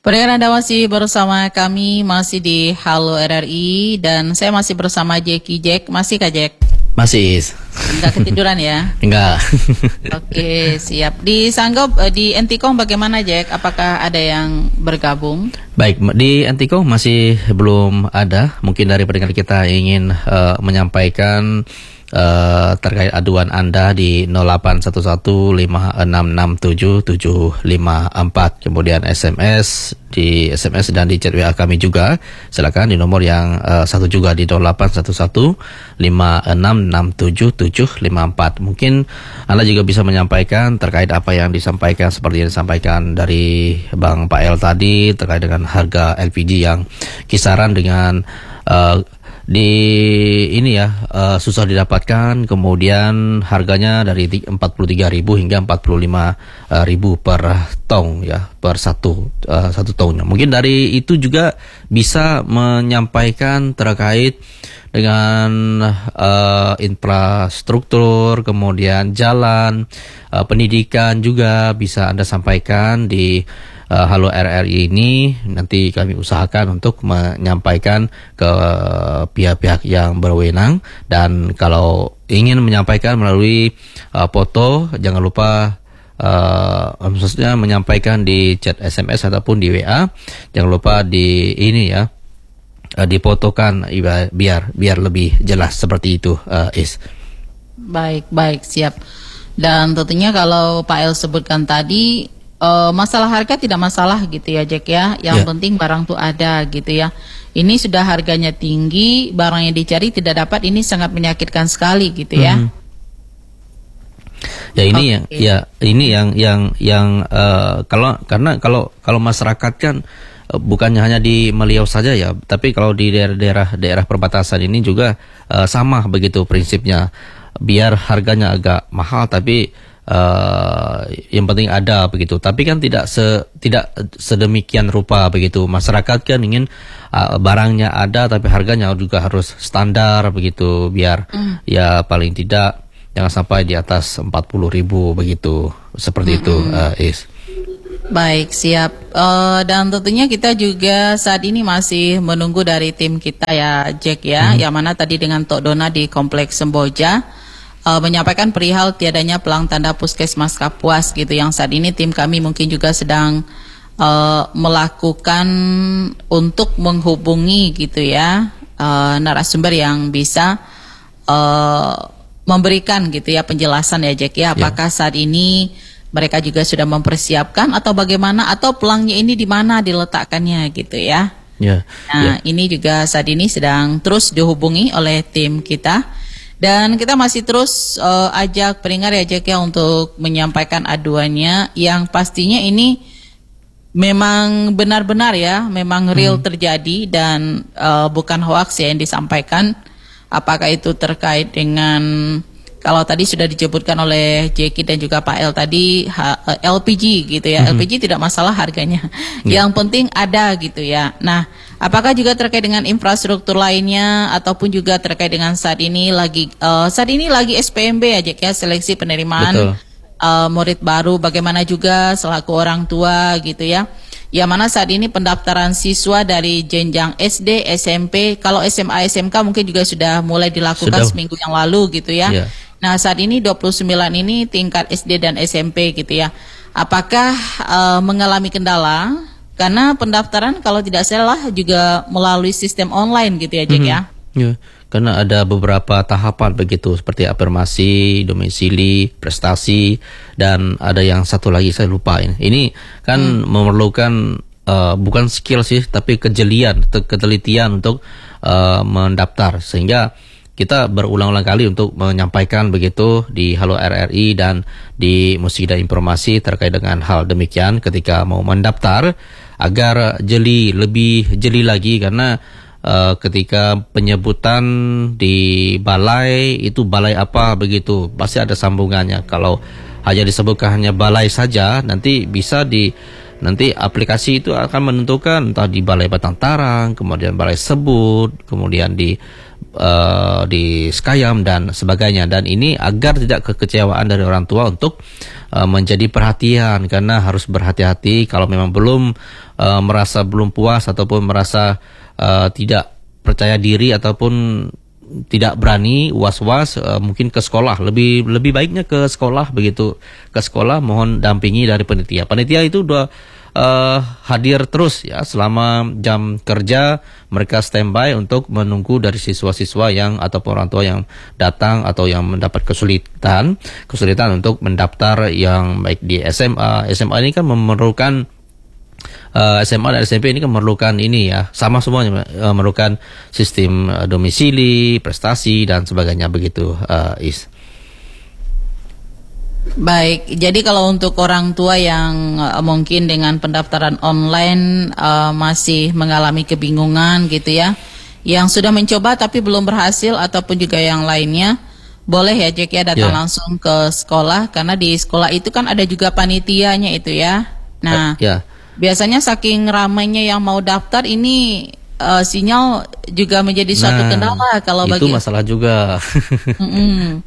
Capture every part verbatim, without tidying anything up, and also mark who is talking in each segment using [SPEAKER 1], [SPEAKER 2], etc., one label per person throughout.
[SPEAKER 1] Pendengar Anda masih bersama kami, masih di Halo R R I, dan saya masih bersama Jackie Jack. Masih Kak Jack?
[SPEAKER 2] Masih.
[SPEAKER 1] Enggak ketiduran ya?
[SPEAKER 2] Enggak.
[SPEAKER 1] Oke, siap. Di Sanggau, di Entikong bagaimana Jack? Apakah ada yang bergabung?
[SPEAKER 2] Baik, di Entikong masih belum ada. Mungkin dari pendengar kita ingin uh, menyampaikan Uh, terkait aduan Anda di nol delapan satu satu lima enam enam tujuh tujuh lima empat, kemudian S M S di S M S dan di chat W A kami juga. Silakan di nomor yang uh, satu juga di nol delapan satu satu lima enam enam tujuh tujuh lima empat. Mungkin Anda juga bisa menyampaikan terkait apa yang disampaikan seperti yang disampaikan dari Bang Pak El tadi terkait dengan harga L P G yang kisaran dengan uh, di ini ya uh, susah didapatkan, kemudian harganya dari empat puluh tiga ribu hingga empat puluh lima ribu per tong ya, per satu uh, satu tongnya. Mungkin dari itu juga bisa menyampaikan terkait dengan uh, infrastruktur, kemudian jalan, uh, pendidikan juga bisa Anda sampaikan di Uh, Halo R R I ini. Nanti kami usahakan untuk menyampaikan ke pihak-pihak yang berwenang, dan kalau ingin menyampaikan melalui uh, foto, jangan lupa uh, maksudnya menyampaikan di chat S M S ataupun di W A, jangan lupa di ini ya, uh, difotokan biar biar lebih jelas seperti itu. uh, Is
[SPEAKER 1] Baik, baik, siap. Dan tentunya kalau Pak El sebutkan tadi, Uh, masalah harga tidak masalah gitu ya Jack ya. Yang yeah. penting barang tuh ada gitu ya. Ini sudah harganya tinggi, barang yang dicari tidak dapat, ini sangat menyakitkan sekali gitu ya. Mm. Ya ini okay. yang ya ini yang yang yang uh, kalau karena kalau kalau masyarakat kan uh, bukannya hanya di Meliau saja ya, tapi kalau di daerah-daerah daerah perbatasan ini juga uh, sama begitu prinsipnya. Biar harganya agak mahal tapi Uh, yang penting ada begitu. Tapi kan tidak se tidak sedemikian rupa begitu. Masyarakat kan ingin uh, barangnya ada tapi harganya juga harus standar begitu, biar mm. ya paling tidak jangan sampai di atas empat puluh ribu begitu. Seperti mm -hmm. itu uh, Is. Baik, siap. Uh, dan tentunya kita juga saat ini masih menunggu dari tim kita ya Jack ya, mm. yang mana tadi dengan Tok Dona di Kompleks Semboja Uh, menyampaikan perihal tiadanya pelang tanda Puskesmas Kapuas gitu, yang saat ini tim kami mungkin juga sedang uh, melakukan untuk menghubungi gitu ya uh, narasumber yang bisa uh, memberikan gitu ya penjelasan ya Jack ya, apakah yeah. saat ini mereka juga sudah mempersiapkan atau bagaimana, atau pelangnya ini di mana diletakkannya gitu ya. Yeah. Nah yeah. ini juga saat ini sedang terus dihubungi oleh tim kita. Dan kita masih terus uh, ajak pendengar ya Jack ya untuk menyampaikan aduannya, yang pastinya ini memang benar-benar ya, memang real hmm. terjadi dan uh, bukan hoax ya yang disampaikan. Apakah itu terkait dengan, kalau tadi sudah disebutkan oleh Jackie dan juga Pak El tadi, ha, L P G gitu ya, hmm. L P G tidak masalah harganya, yeah. yang penting ada gitu ya. Nah, apakah juga terkait dengan infrastruktur lainnya, ataupun juga terkait dengan saat ini lagi uh, saat ini lagi S P M B ya Jack ya, seleksi penerimaan uh, murid baru, bagaimana juga selaku orang tua gitu ya, yang mana saat ini pendaftaran siswa dari jenjang S D, S M P, kalau S M A, S M K mungkin juga sudah mulai dilakukan sudah. seminggu yang lalu gitu ya. Yeah. Nah saat ini dua puluh sembilan ini tingkat S D dan S M P gitu ya. Apakah uh, mengalami kendala? Karena pendaftaran kalau tidak salah juga melalui sistem online gitu ya Jack mm-hmm. ya. Ya, karena ada beberapa tahapan begitu, seperti afirmasi, domisili, prestasi, dan ada yang satu lagi saya lupa ini. Ini kan hmm. memerlukan uh, bukan skill sih, tapi kejelian, ketelitian untuk uh, mendaftar, sehingga kita berulang-ulang kali untuk menyampaikan begitu di Halo R R I dan di Musik dan Informasi terkait dengan hal demikian ketika mau mendaftar, agar jeli, lebih jeli lagi, karena uh, ketika penyebutan di balai itu balai apa begitu pasti ada sambungannya. Kalau hanya disebutkan hanya balai saja, nanti bisa di nanti aplikasi itu akan menentukan entah di Balai Batang Tarang, kemudian Balai Sebut, kemudian di uh, di Skayam dan sebagainya. Dan ini agar tidak kekecewaan dari orang tua untuk
[SPEAKER 2] uh, menjadi perhatian, karena harus berhati-hati kalau memang belum uh, merasa belum puas ataupun merasa uh, tidak percaya diri ataupun tidak berani, was-was, uh, mungkin ke sekolah. Lebih lebih baiknya ke sekolah begitu. Ke sekolah mohon dampingi dari panitia. Panitia itu udah uh, hadir terus ya selama jam kerja, mereka standby untuk menunggu dari siswa-siswa yang ataupun orang tua yang datang atau yang mendapat kesulitan, kesulitan untuk mendaftar yang baik di S M A. S M A ini kan memerlukan Uh, S M A dan S M P ini kan memerlukan ini ya, sama semuanya uh, memerlukan sistem uh, domisili, prestasi dan sebagainya begitu, uh, Is.
[SPEAKER 1] Baik, jadi kalau untuk orang tua yang uh, mungkin dengan pendaftaran online uh, masih mengalami kebingungan gitu ya, yang sudah mencoba tapi belum berhasil ataupun juga yang lainnya, boleh ya Jack ya datang yeah. langsung ke sekolah, karena di sekolah itu kan ada juga panitianya itu ya. Nah. Uh, yeah. Biasanya saking ramainya yang mau daftar ini uh, sinyal juga menjadi suatu nah, kendala kalau
[SPEAKER 2] itu
[SPEAKER 1] bagi
[SPEAKER 2] itu masalah juga.
[SPEAKER 1] uh,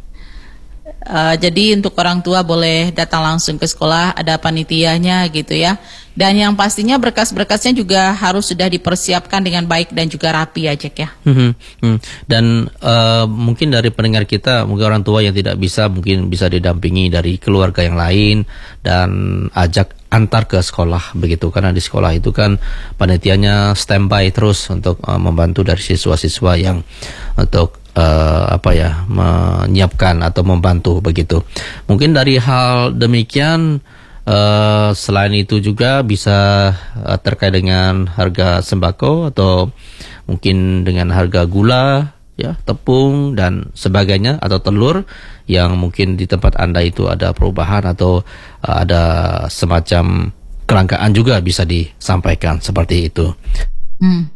[SPEAKER 1] jadi untuk orang tua boleh datang langsung ke sekolah, ada panitianya gitu ya. Dan yang pastinya berkas-berkasnya juga harus sudah dipersiapkan dengan baik dan juga rapi ya Jack ya.
[SPEAKER 2] Hmm, hmm. Dan uh, mungkin dari pendengar kita, mungkin orang tua yang tidak bisa, mungkin bisa didampingi dari keluarga yang lain dan ajak antar ke sekolah begitu, karena di sekolah itu kan panitianya standby terus untuk uh, membantu dari siswa-siswa yang untuk uh, apa ya menyiapkan atau membantu begitu. Mungkin dari hal demikian uh, selain itu juga bisa uh, terkait dengan harga sembako atau mungkin dengan harga gula ya, tepung dan sebagainya, atau telur yang mungkin di tempat Anda itu ada perubahan atau uh, ada semacam kelangkaan juga bisa disampaikan seperti itu.
[SPEAKER 1] Hmm.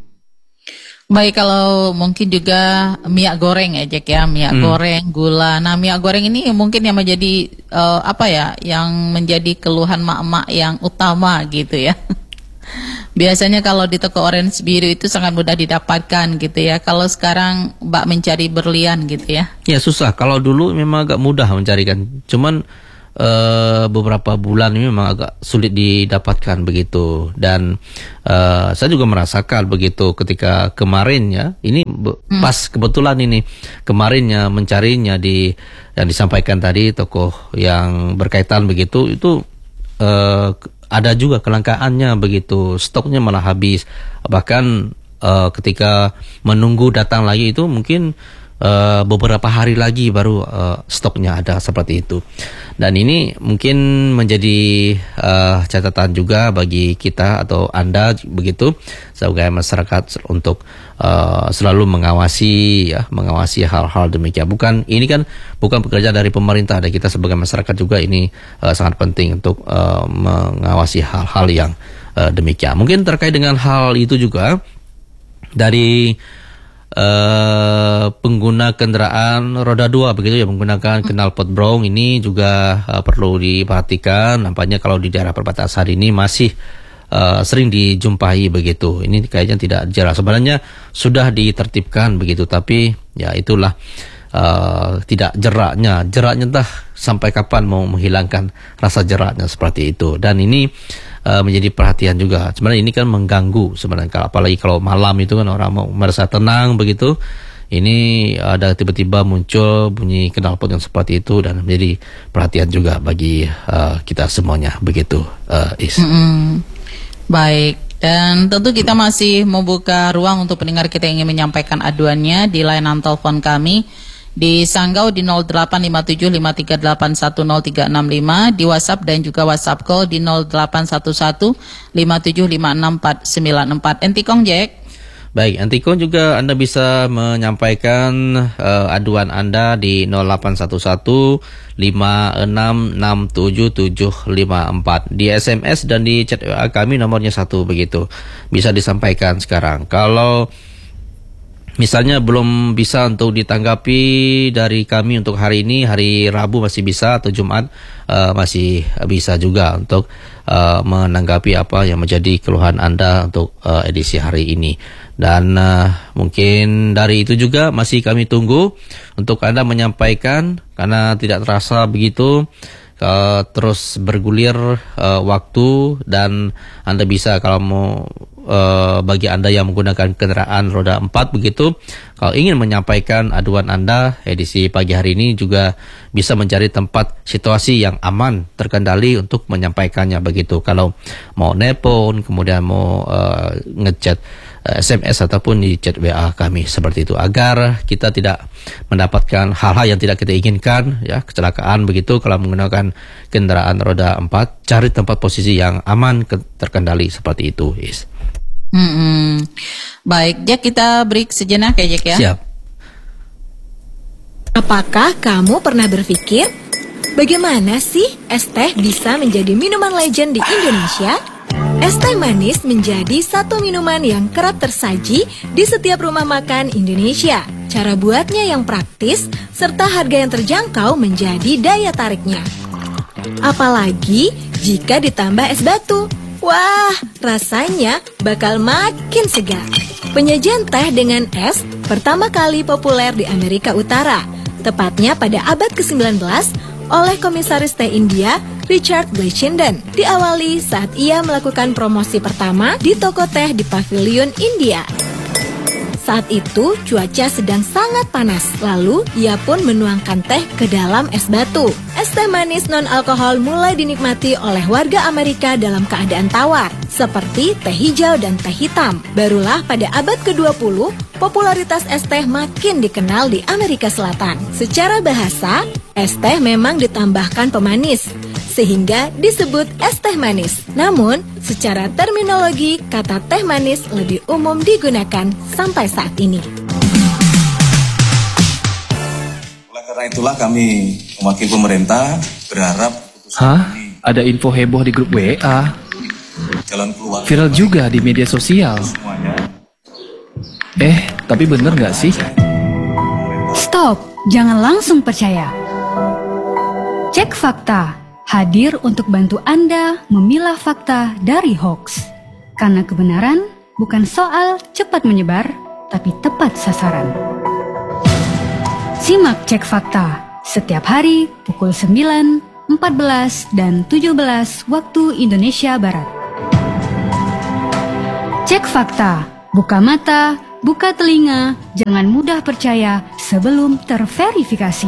[SPEAKER 1] Baik, kalau mungkin juga minyak goreng ya Jack ya, minyak hmm. goreng, gula. Nah minyak goreng ini mungkin yang menjadi uh, apa ya, yang menjadi keluhan mak-mak yang utama gitu ya. Biasanya kalau di toko orange biru itu sangat mudah didapatkan gitu ya. Kalau sekarang Mbak mencari berlian gitu ya.
[SPEAKER 2] Ya susah. Kalau dulu memang agak mudah mencarikan. Cuman uh, beberapa bulan ini memang agak sulit didapatkan begitu. Dan uh, saya juga merasakan begitu ketika kemarin ya. Ini hmm. pas kebetulan ini kemarinnya mencarinya di yang disampaikan tadi toko yang berkaitan begitu itu. Uh, ada juga kelangkaannya begitu, stoknya malah habis. Bahkan uh, ketika menunggu datang lagi itu mungkin uh, beberapa hari lagi baru uh, stoknya ada seperti itu. Dan ini mungkin menjadi uh, catatan juga bagi kita atau Anda begitu sebagai masyarakat untuk uh, selalu mengawasi ya, mengawasi hal-hal demikian. Bukan ini kan bukan pekerjaan dari pemerintah, dan kita sebagai masyarakat juga ini uh, sangat penting untuk uh, mengawasi hal-hal yang uh, demikian. Mungkin terkait dengan hal itu juga dari Uh, pengguna kendaraan roda dua begitu ya, menggunakan knalpot brong ini juga uh, perlu diperhatikan. Nampaknya kalau di daerah perbatasan ini masih uh, sering dijumpai begitu. Ini kayaknya tidak jelas. Sebenarnya sudah ditertibkan begitu, tapi ya itulah uh, tidak jeraknya. Jeraknya entah sampai kapan mau menghilangkan rasa jeraknya seperti itu. Dan ini Uh, menjadi perhatian juga. Sebenarnya ini kan mengganggu sebenarnya, apalagi kalau malam itu kan orang mau merasa tenang begitu. Ini ada tiba-tiba muncul bunyi knalpot yang seperti itu, dan menjadi perhatian juga bagi uh, kita semuanya begitu. Uh, Is.
[SPEAKER 1] Mm-hmm. Baik, dan tentu kita masih membuka ruang untuk pendengar kita yang ingin menyampaikan aduannya di layanan telepon kami di Sanggau di nol delapan lima tujuh lima tiga delapan satu nol tiga enam lima, di WhatsApp dan juga WhatsApp call di nol delapan satu satu lima tujuh lima enam empat sembilan empat. Entikong Jack.
[SPEAKER 2] Baik, Entikong juga Anda bisa menyampaikan uh, aduan Anda di nol delapan satu satu lima enam enam tujuh tujuh lima empat. Di S M S dan di chat W A kami nomornya satu begitu. Bisa disampaikan sekarang. Kalau misalnya belum bisa untuk ditanggapi dari kami untuk hari ini, hari Rabu masih bisa, atau Jumat uh, masih bisa juga untuk uh, menanggapi apa yang menjadi keluhan Anda untuk uh, edisi hari ini. Dan uh, mungkin dari itu juga masih kami tunggu untuk Anda menyampaikan, karena tidak terasa begitu uh, terus bergulir uh, waktu, dan Anda bisa kalau mau uh, bagi Anda yang menggunakan kendaraan roda empat begitu, kalau ingin menyampaikan aduan Anda edisi pagi hari ini juga bisa mencari tempat situasi yang aman, terkendali untuk menyampaikannya begitu. Kalau mau nelpon, kemudian mau uh, ngechat S M S ataupun di chat W A kami seperti itu, agar kita tidak mendapatkan hal-hal yang tidak kita inginkan, ya, kecelakaan begitu. Kalau menggunakan kendaraan roda empat, cari tempat posisi yang aman, terkendali seperti itu, Is.
[SPEAKER 1] Hmm, baik, Jack, kita break sejenak ya, Jack ya.
[SPEAKER 2] Siap.
[SPEAKER 3] Apakah kamu pernah berpikir bagaimana sih es teh bisa menjadi minuman legend di Indonesia? Es teh manis menjadi satu minuman yang kerap tersaji di setiap rumah makan Indonesia. Cara buatnya yang praktis serta harga yang terjangkau menjadi daya tariknya. Apalagi jika ditambah es batu. Wah, rasanya bakal makin segar. Penyajian teh dengan es pertama kali populer di Amerika Utara, tepatnya pada abad kesembilan belas oleh komisaris teh India Richard Bleichenden. Diawali saat ia melakukan promosi pertama di toko teh di Pavilion India. Saat itu cuaca sedang sangat panas, lalu ia pun menuangkan teh ke dalam es batu. Es teh manis non-alkohol mulai dinikmati oleh warga Amerika dalam keadaan tawar, seperti teh hijau dan teh hitam. Barulah pada abad kedua puluh, popularitas es teh makin dikenal di Amerika Selatan. Secara bahasa, es teh memang ditambahkan pemanis, sehingga disebut es teh manis. Namun, secara terminologi, kata teh manis lebih umum digunakan sampai saat ini.
[SPEAKER 4] Oleh karena itulah kami mewakili pemerintah berharap
[SPEAKER 5] Hah? Ada info heboh di grup W A.
[SPEAKER 4] jalan keluar
[SPEAKER 5] Viral juga di media sosial.
[SPEAKER 4] semuanya.
[SPEAKER 5] Eh, tapi bener nggak sih?
[SPEAKER 6] Stop, jangan langsung percaya. Cek fakta, hadir untuk bantu Anda memilah fakta dari hoax. Karena kebenaran bukan soal cepat menyebar, tapi tepat sasaran. Simak Cek Fakta setiap hari pukul sembilan, empat belas, dan tujuh belas waktu Indonesia Barat. Cek Fakta, buka mata, buka telinga, jangan mudah percaya sebelum terverifikasi.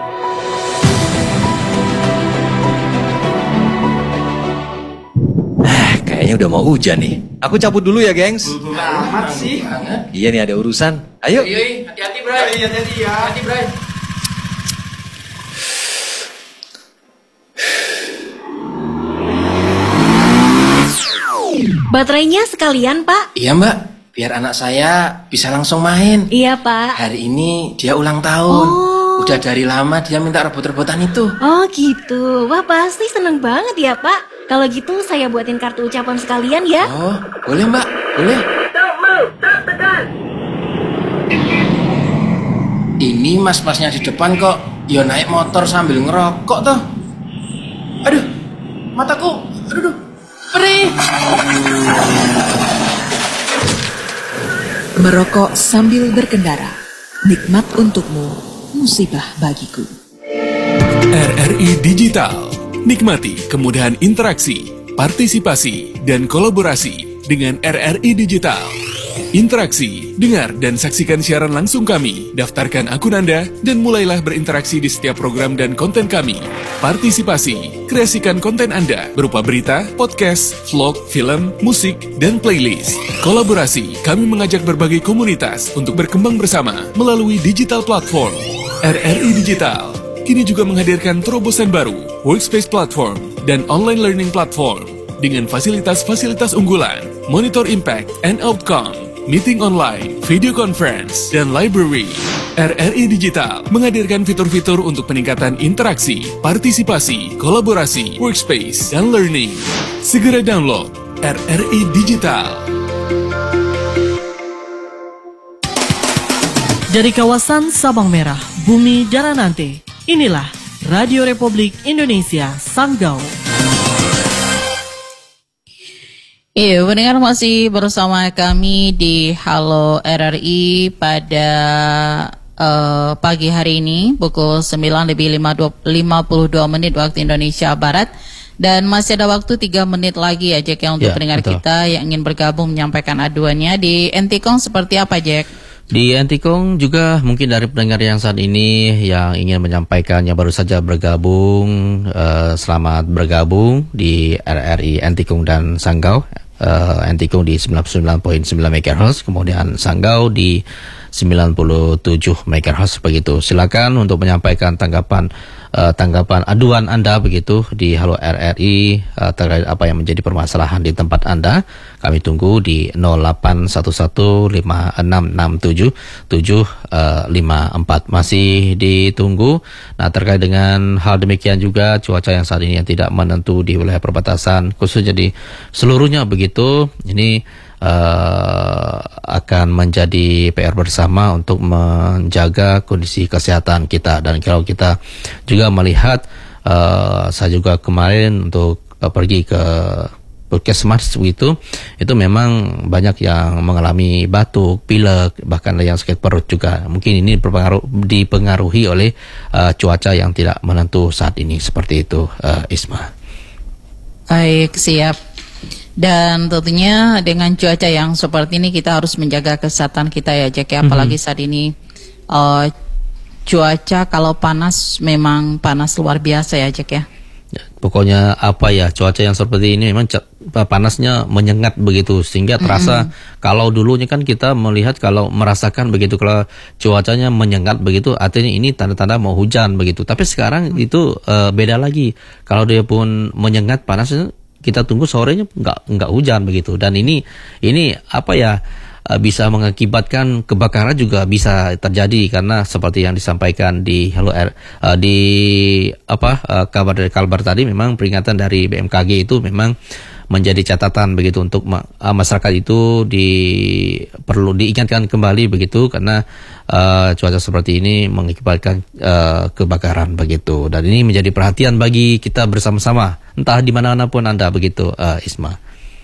[SPEAKER 7] Kayaknya udah mau hujan nih. Aku cabut dulu ya, gengs.
[SPEAKER 5] Amat sih.
[SPEAKER 7] Iya nih, ada urusan. Ayo.
[SPEAKER 5] Yoi, hati-hati, Bray. Hati-hati ya. Hati, Bray.
[SPEAKER 3] Baterainya sekalian, Pak.
[SPEAKER 8] Iya, Mbak. Biar anak saya bisa langsung main.
[SPEAKER 3] Iya, Pak.
[SPEAKER 8] Hari ini dia ulang tahun.
[SPEAKER 3] Oh.
[SPEAKER 8] Udah dari lama dia minta rebut-rebutan itu.
[SPEAKER 3] Oh gitu. Wah, pasti seneng banget ya, Pak. Kalau gitu saya buatin kartu ucapan sekalian ya.
[SPEAKER 8] Oh, boleh, Mbak. Boleh. Ini mas-masnya di depan kok ya naik motor sambil ngerokok toh. Aduh, mataku. Aduh, aduh. Perih.
[SPEAKER 9] Merokok sambil berkendara, nikmat untukmu, musibah bagiku.
[SPEAKER 10] R R I Digital, nikmati kemudahan interaksi, partisipasi, dan kolaborasi dengan R R I Digital. Interaksi, dengar dan saksikan siaran langsung kami, daftarkan akun Anda, dan mulailah berinteraksi di setiap program dan konten kami. Partisipasi, kreasikan konten Anda berupa berita, podcast, vlog, film, musik, dan playlist. Kolaborasi, kami mengajak berbagai komunitas untuk berkembang bersama melalui digital platform. R R I Digital kini juga menghadirkan terobosan baru, workspace platform, dan online learning platform dengan fasilitas-fasilitas unggulan, monitor impact and outcome, meeting online, video conference, dan library. R R I Digital menghadirkan fitur-fitur untuk peningkatan interaksi, partisipasi, kolaborasi, workspace, dan learning. Segera download R R I Digital.
[SPEAKER 11] Dari kawasan Sabang Merah, Bumi Jaranante, inilah Radio Republik Indonesia Sanggau.
[SPEAKER 1] Iya, pendengar masih bersama kami di Halo R R I pada uh, pagi hari ini pukul sembilan lebih lima puluh dua menit waktu Indonesia Barat. Dan masih ada waktu tiga menit lagi ya Jack ya untuk
[SPEAKER 2] ya,
[SPEAKER 1] pendengar
[SPEAKER 2] betul.
[SPEAKER 1] kita yang ingin bergabung menyampaikan aduannya. Di Entikong seperti apa Jack?
[SPEAKER 2] Di Entikong juga mungkin dari pendengar yang saat ini yang ingin menyampaikan yang baru saja bergabung, uh, selamat bergabung di R R I Entikong dan Sanggau. Uh, Entikong di sembilan puluh sembilan koma sembilan megahertz, kemudian Sanggau di sembilan puluh tujuh megahertz begitu. Silakan untuk menyampaikan tanggapan uh, tanggapan aduan Anda begitu di Halo R R I uh, terkait apa yang menjadi permasalahan di tempat Anda. Kami tunggu di nol delapan satu satu lima enam enam tujuh tujuh lima empat masih ditunggu. Nah, terkait dengan hal demikian juga cuaca yang saat ini yang tidak menentu di wilayah perbatasan khususnya di seluruhnya begitu. Ini Uh, akan menjadi P R bersama untuk menjaga kondisi kesehatan kita. Dan kalau kita juga melihat, uh, saya juga kemarin untuk uh, pergi ke puskesmas itu, itu memang banyak yang mengalami batuk, pilek, bahkan yang sakit perut juga. Mungkin ini berpengaruh, dipengaruhi oleh uh, cuaca yang tidak menentu saat ini seperti itu, uh, Isma.
[SPEAKER 1] Baik, siap. Dan tentunya dengan cuaca yang seperti ini kita harus menjaga kesehatan kita ya Jack ya. Apalagi saat ini uh, cuaca kalau panas memang panas luar biasa ya Jack ya.
[SPEAKER 2] Ya, pokoknya apa ya, cuaca yang seperti ini memang panasnya menyengat begitu sehingga terasa mm-hmm. kalau dulunya kan kita melihat kalau merasakan begitu kalau cuacanya menyengat begitu artinya ini tanda-tanda mau hujan begitu. Tapi sekarang itu uh, beda lagi. Kalau dia pun menyengat panasnya kita tunggu sorenya nggak nggak hujan begitu. Dan ini ini apa ya bisa mengakibatkan kebakaran juga bisa terjadi karena seperti yang disampaikan di Halo R uh, di apa uh, kabar dari Kalbar tadi, memang peringatan dari B M K G itu memang menjadi catatan begitu untuk ma- uh, masyarakat itu di perlu diingatkan kembali begitu karena uh, cuaca seperti ini mengakibatkan uh, kebakaran begitu. Dan ini menjadi perhatian bagi kita bersama-sama entah di mana-mana pun Anda begitu, uh, Isma.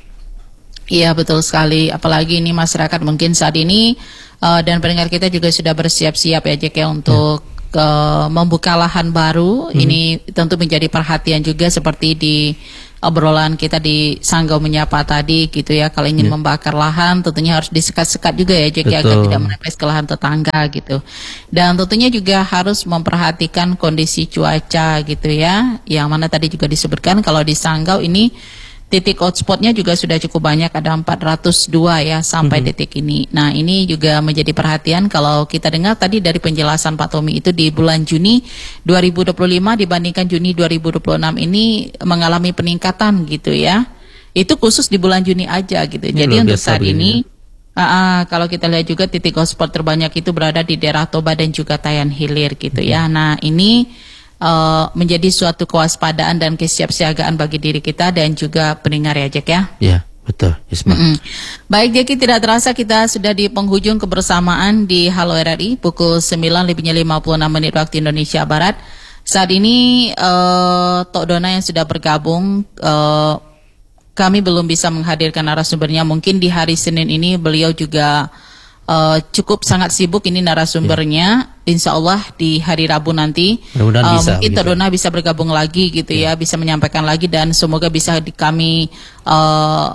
[SPEAKER 1] Iya betul sekali, apalagi ini masyarakat mungkin saat ini uh, dan pendengar kita juga sudah bersiap-siap ya Jack ya untuk ya. uh, membuka lahan baru. Hmm. Ini tentu menjadi perhatian juga seperti di obrolan kita di Sanggau Menyapa tadi gitu ya. Kalau ingin ya. membakar lahan tentunya harus disekat-sekat juga ya Jack ya, agar tidak menepis ke lahan tetangga gitu. Dan tentunya juga harus memperhatikan kondisi cuaca gitu ya, yang mana tadi juga disebutkan kalau di Sanggau ini titik hotspotnya juga sudah cukup banyak, ada empat ratus dua ya sampai mm-hmm. detik ini. Nah ini juga menjadi perhatian kalau kita dengar tadi dari penjelasan Pak Tommy itu di bulan Juni dua ribu dua puluh lima dibandingkan Juni dua ribu dua puluh enam ini mengalami peningkatan gitu ya. Itu khusus di bulan Juni aja gitu. Ini jadi untuk saat ini uh, uh, kalau kita lihat juga titik hotspot terbanyak itu berada di daerah Toba dan juga Tayan Hilir gitu mm-hmm. ya. Nah ini Uh, menjadi suatu kewaspadaan dan kesiapsiagaan bagi diri kita dan juga pendengar ya Jack ya.
[SPEAKER 2] Ya betul Isma.
[SPEAKER 1] Mm-mm. Baik Jacky, tidak terasa kita sudah di penghujung kebersamaan di Halo R R I pukul sembilan lebihnya lima puluh enam menit waktu Indonesia Barat. Saat ini uh, Tok Dona yang sudah bergabung, uh, kami belum bisa menghadirkan narasumbernya. Mungkin di hari Senin ini beliau juga Uh, cukup sangat sibuk ini narasumbernya. Yeah. Insya Allah di hari Rabu nanti uh,
[SPEAKER 2] bisa,
[SPEAKER 1] mungkin Tok Dona bisa bergabung lagi gitu yeah. ya, bisa menyampaikan lagi dan semoga bisa di kami uh,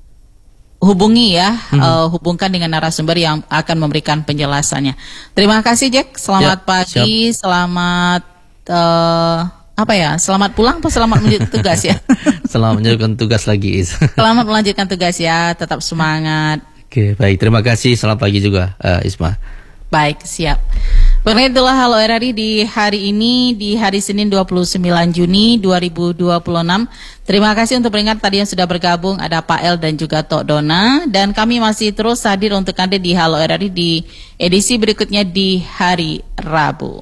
[SPEAKER 1] hubungi ya, mm-hmm. uh, hubungkan dengan narasumber yang akan memberikan penjelasannya. Terima kasih Jack, selamat yeah, pagi, siap. selamat uh, apa ya, selamat pulang atau selamat melanjutkan tugas ya?
[SPEAKER 2] Selamat melanjutkan tugas lagi.
[SPEAKER 1] Selamat melanjutkan tugas ya, tetap semangat.
[SPEAKER 2] Oke, baik. Terima kasih. Selamat pagi juga, uh, Isma.
[SPEAKER 1] Baik, siap. Karena itulah Halo R R I di hari ini, di hari Senin dua puluh sembilan Juni dua ribu dua puluh enam. Terima kasih untuk pendengar tadi yang sudah bergabung, ada Pak El dan juga Tok Dona. Dan kami masih terus hadir untuk Anda di Halo R R I di edisi berikutnya di hari Rabu.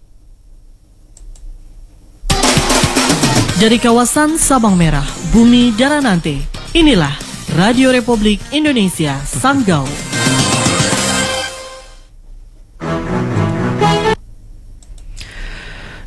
[SPEAKER 11] Dari kawasan Sabang Merah, Bumi Daranante, inilah Radio Republik Indonesia Sanggau.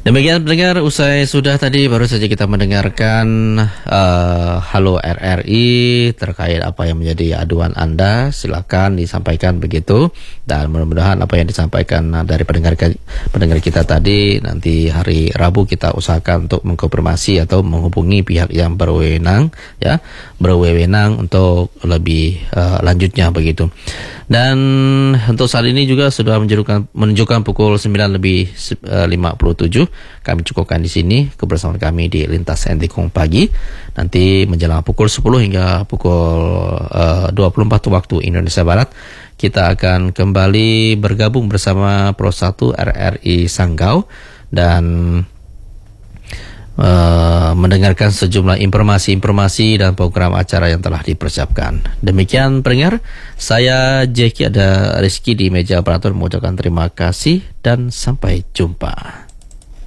[SPEAKER 2] Demikian pendengar, usai sudah tadi baru saja kita mendengarkan uh, Halo R R I terkait apa yang menjadi aduan Anda, silakan disampaikan begitu, dan mudah-mudahan apa yang disampaikan dari pendengar pendengar kita tadi nanti hari Rabu kita usahakan untuk mengkonfirmasi atau menghubungi pihak yang berwenang ya, berwenang untuk lebih uh, lanjutnya begitu. Dan untuk saat ini juga sudah menunjukkan menunjukkan pukul sembilan lebih lima puluh tujuh. Kami cukupkan di sini kebersamaan kami di Lintas Entikung pagi. Nanti menjelang pukul sepuluh hingga pukul uh, dua puluh empat waktu Indonesia Barat, kita akan kembali bergabung bersama Pro satu R R I Sanggau dan Uh, mendengarkan sejumlah informasi-informasi dan program acara yang telah dipersiapkan. Demikian pendengar, saya Jeki, ada Rizky di meja operator mengucapkan terima kasih dan sampai jumpa.